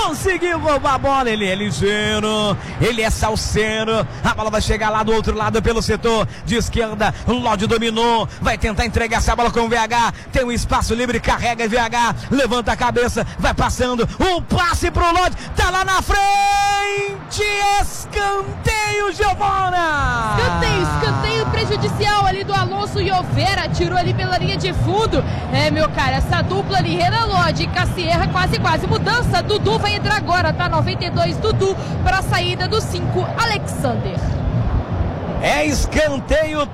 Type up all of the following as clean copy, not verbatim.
conseguiu roubar a bola, ele é ligeiro, ele é salseiro, a bola vai chegar lá do outro lado pelo setor de esquerda, o Lodge dominou, vai tentar entregar essa bola com o VH, tem um espaço livre, carrega VH, levanta a cabeça, vai passando, um passe pro Lodge, tá lá na frente, escanteio, Giovana! Escanteio prejudicial ali do Alonso e Overa, tirou ali pela linha de fundo, meu cara, essa dupla ali, Renan Lodge e Cassierra, quase, mudança, Dudu vai entrar agora, tá 92, Dudu para a saída do 5, Alexander. É escanteio,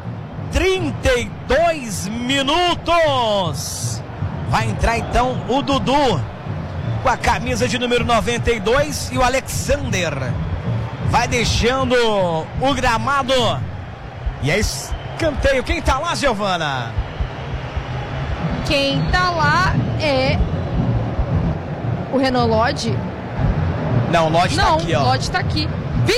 32 minutos. Vai entrar então o Dudu com a camisa de número 92 e o Alexander vai deixando o gramado. E é escanteio. Quem tá lá, Giovana? Quem tá lá é o Renan Lodge. Não, o Lodge tá aqui, ó. O Lodge tá aqui.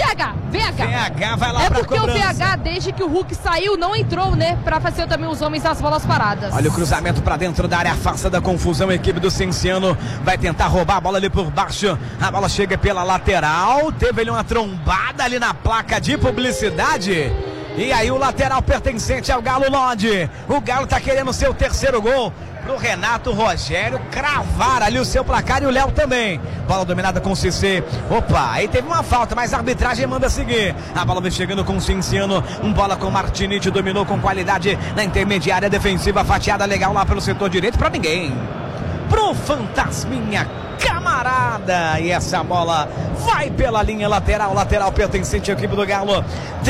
VH vai lá pra pra porque cobrança. O VH, desde que o Hulk saiu, não entrou, né? Pra fazer também os homens as bolas paradas. Olha o cruzamento pra dentro da área, afasta da confusão. A equipe do Cienciano vai tentar roubar a bola ali por baixo. A bola chega pela lateral. Teve ali uma trombada ali na placa de publicidade. E aí o lateral pertencente ao Galo Lodge. O Galo tá querendo seu terceiro gol pro Renato Rogério cravar ali o seu placar e o Léo também. Bola dominada com o Cissé. Opa, aí teve uma falta, mas a arbitragem manda seguir. A bola vem chegando com o Cienciano. Bola com o Martinite, dominou com qualidade na intermediária defensiva, fatiada legal lá pelo setor direito pra ninguém. Pro Fantasminha camarada. E essa bola vai pela linha lateral pertencente à equipe do Galo.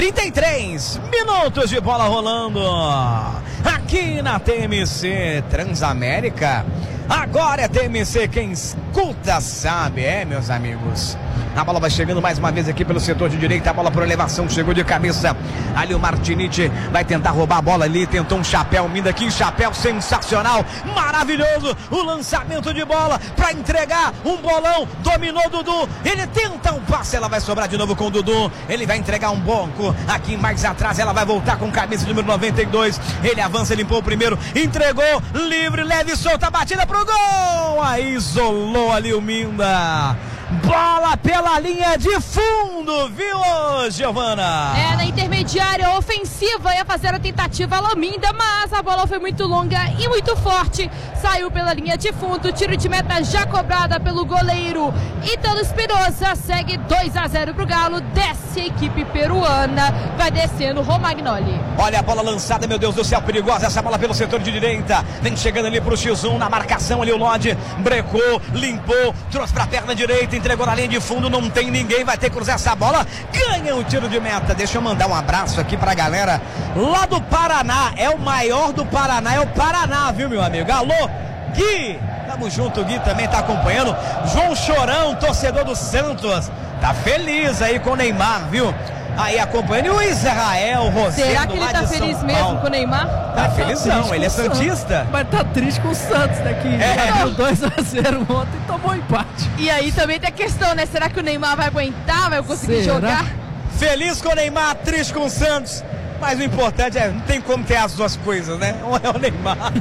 33 minutos de bola rolando aqui na TMC Transamérica. Agora é TMC, quem escuta sabe, meus amigos. A bola vai chegando mais uma vez aqui pelo setor de direita. A bola por elevação, chegou de cabeça. Ali o Martinite vai tentar roubar a bola ali. Tentou um chapéu, Minda aqui, chapéu sensacional, maravilhoso. O lançamento de bola para entregar um bolão. Dominou o Dudu. Ele tenta um passe, ela vai sobrar de novo com o Dudu. Ele vai entregar um banco aqui mais atrás. Ela vai voltar com camisa número 92. Ele avança, limpou o primeiro, entregou, livre, leve e solta a batida pro gol. Aí isolou ali o Minda. Bola pela linha de fundo, viu, Giovana? Na intermediária ofensiva ia fazer a tentativa Laminda, mas a bola foi muito longa e muito forte. Saiu pela linha de fundo, tiro de meta já cobrada pelo goleiro Ítalo Espinosa. Segue 2-0 pro Galo, desce a equipe peruana, vai descendo Romagnoli. Olha a bola lançada, meu Deus do céu, perigosa essa bola pelo setor de direita. Vem chegando ali pro X1, na marcação ali o Lodge, brecou, limpou, trouxe pra perna direita, entregou na linha de fundo, não tem ninguém, vai ter que cruzar essa bola, ganha o tiro de meta. Deixa eu mandar um abraço aqui pra galera lá do Paraná, é o maior do Paraná, é o Paraná, viu, meu amigo? Alô, Gui, tamo junto, o Gui também tá acompanhando. João Chorão, torcedor do Santos, tá feliz aí com o Neymar, viu? Aí acompanhando. E o Israel Rosendo, será que ele tá feliz mesmo com o Neymar? Tá felizão, ele é santista. Mas tá triste com o Santos daqui. Deu 2-0 ontem e tomou empate. E aí também tem a questão, né? Será que o Neymar vai aguentar? Vai conseguir jogar? Feliz com o Neymar, triste com o Santos. Mas o importante não tem como ter as duas coisas, né? Um é o Neymar.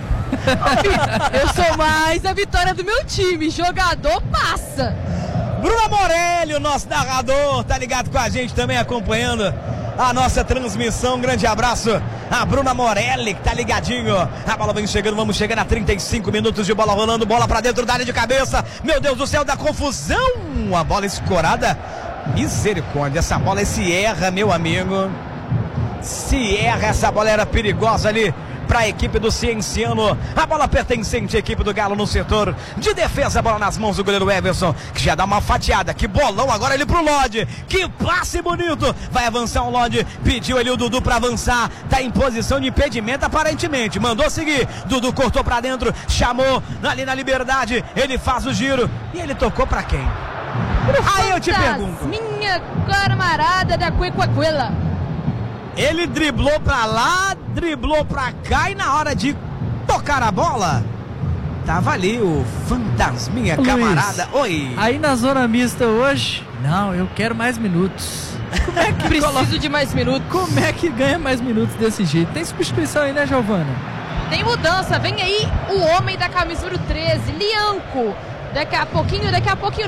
Eu sou mais a vitória do meu time. Jogador passa. Bruna Morelli, o nosso narrador, tá ligado com a gente também, acompanhando a nossa transmissão. Um grande abraço a Bruna Morelli, que tá ligadinho. A bola vem chegando, vamos chegando a 35 minutos de bola rolando, bola pra dentro da área de cabeça. Meu Deus do céu, da confusão. A bola escorada, misericórdia, essa bola se erra, meu amigo. Se erra, essa bola era perigosa ali para a equipe do Cienciano. A bola pertencente à equipe do Galo no setor de defesa. A bola nas mãos do goleiro Everson, que já dá uma fatiada. Que bolão agora ele pro Lodge. Que passe bonito. Vai avançar o Lodge. Pediu ali o Dudu para avançar. Tá em posição de impedimento aparentemente. Mandou seguir. Dudu cortou para dentro. Chamou ali na liberdade. Ele faz o giro. E ele tocou para quem? Aí eu te pergunto. Minha camarada da Cuecuacuela. Ele driblou pra lá, driblou pra cá e na hora de tocar a bola, tava ali o Fantasminha, Luiz, camarada. Oi. Aí na zona mista hoje, não, eu quero mais minutos. Como é que preciso de mais minutos? Como é que ganha mais minutos desse jeito? Tem substituição aí, né, Giovana? Tem mudança, vem aí o homem da camisa número 13, Lianco. Daqui a pouquinho